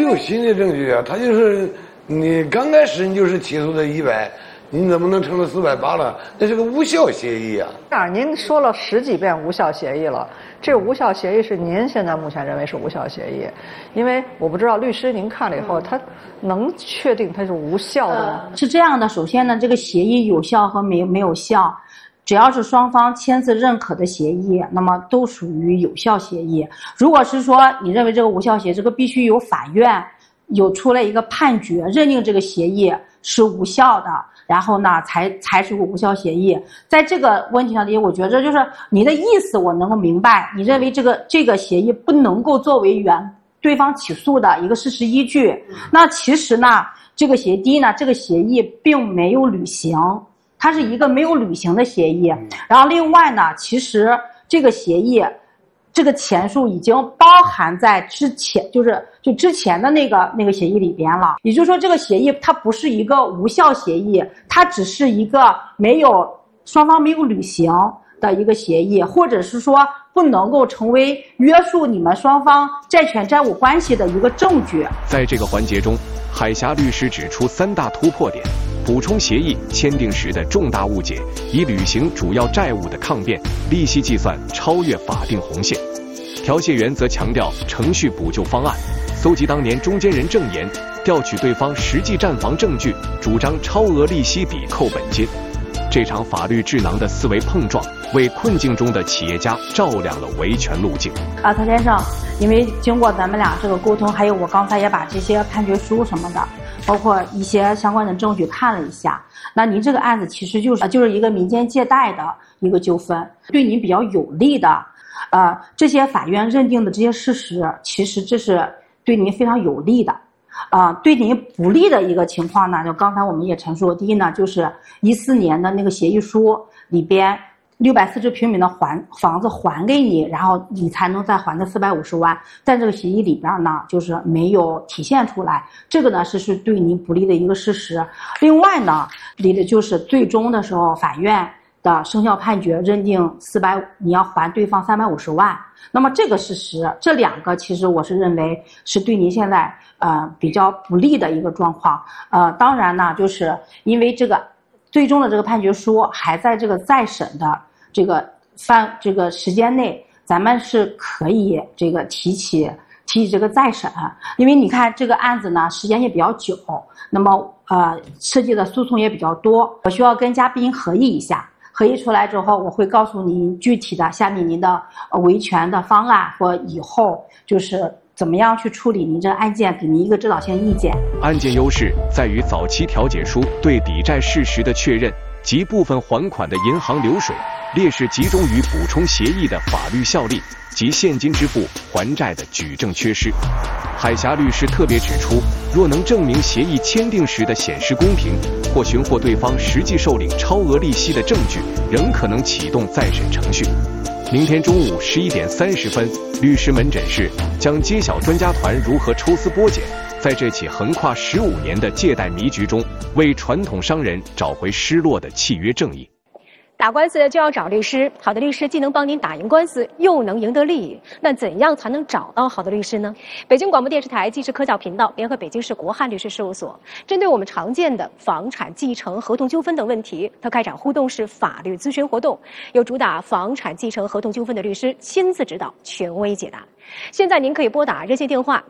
有新的证据啊，他就是你刚开始你就是起诉的100，你怎么能成了480了？那是个无效协议啊！ 您说了10几遍无效协议了，这个无效协议是您现在目前认为是无效协议，因为我不知道律师您看了以后，他能确定它是无效的吗？ 是这样的，首先呢，这个协议有效和没有效，只要是双方签字认可的协议，那么都属于有效协议。如果是说你认为这个无效协议，这个必须由法院有出来一个判决，认定这个协议是无效的，然后呢才是无效协议。在这个问题上里，我觉得就是你的意思我能够明白，你认为这个协议不能够作为对方起诉的一个事实依据。那其实呢，这个协议并没有履行，它是一个没有履行的协议。然后另外呢，其实这个协议这个钱数已经包含在之前，就之前的那个协议里边了。也就是说，这个协议它不是一个无效协议，它只是一个双方没有履行的一个协议，或者是说不能够成为约束你们双方债权债务关系的一个证据。 在这个环节中，海峡律师指出3大突破点：补充协议签订时的重大误解，已履行主要债务的抗辩，利息计算超越法定红线。调解员则强调程序补救方案，搜集当年中间人证言，调取对方实际占房证据，主张超额利息抵扣本金。这场法律智囊的思维碰撞，为困境中的企业家照亮了维权路径。 曹先生，因为经过咱们俩这个沟通，还有我刚才也把这些判决书什么的，包括一些相关的证据看了一下，那您这个案子其实就是一个民间借贷的一个纠纷，对您比较有利的，这些法院认定的这些事实，其实这是对您非常有利的。对您不利的一个情况呢，就刚才我们也陈述，第一呢，就是14年的那个协议书里边640平米的房子还给你，然后你才能再还这450万，但这个协议里边呢，就是没有体现出来，这个呢是对您不利的一个事实。另外呢，就是最终的时候法院的生效判决认定你要还对方350万，那么这个事实，这2个其实我是认为是对您现在比较不利的一个状况。当然呢，就是因为这个最终的这个判决书还在这个再审的这个时间内，咱们是可以这个提起这个再审，因为你看这个案子呢时间也比较久，那么涉及的诉讼也比较多，我需要跟嘉宾合议一下。合议出来之后，我会告诉您具体的下面您的维权的方案和以后就是怎么样去处理您这个案件，给您一个指导性意见。 案件优势在于早期调解书对抵债事实的确认及部分还款的银行流水，劣势集中于补充协议的法律效力及现金支付还债的举证缺失。海峡律师特别指出，若能证明协议签订时的显示公平，或寻获对方实际受领超额利息的证据，仍可能启动再审程序。明天中午11点30分，律师门诊室将揭晓专家团如何抽丝剥茧，在这起横跨15年的借贷迷局中，为传统商人找回失落的契约正义。 打官司就要找律师，好的律师既能帮您打赢官司，又能赢得利益。那怎样才能找到好的律师呢？北京广播电视台纪实科教频道联合北京市国汉律师事务所，针对我们常见的房产继承、合同纠纷等问题，它开展互动式法律咨询活动，由主打房产继承合同纠纷的律师亲自指导，权威解答。现在您可以拨打热线电话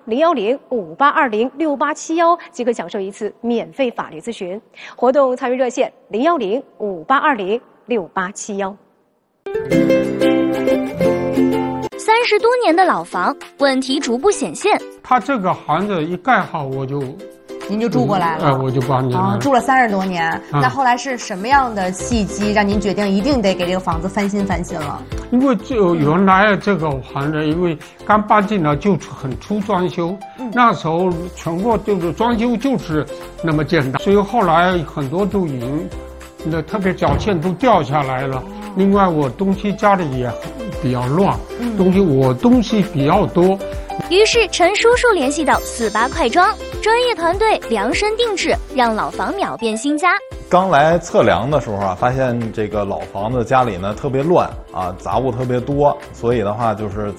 010-5820-6871，即可享受一次免费法律咨询。活动参与热线010-5820-6871。30 多年的老房，问题逐步显现。 他这个房子一盖好， 您就住过来了， 我就搬进来住了30多年。那后来是什么样的契机让您决定一定得给这个房子翻新了？ 因为就原来这个房子，因为刚搬进来就很粗装修，那时候全国就是装修就是那么简单，所以后来很多都已经特别脚线都掉下来了。另外我东西家里也比较乱，东西比较多。 于是陈叔叔联系到48快装专业团队量身定制，让老房秒变新家。 刚来测量的时候发现这个老房子家里呢特别乱杂物特别多，所以的话就是